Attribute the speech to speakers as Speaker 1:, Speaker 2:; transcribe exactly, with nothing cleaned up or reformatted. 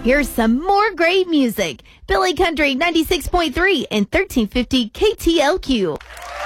Speaker 1: Here's some more great music. Billy Country ninety-six point three and thirteen fifty K T L Q.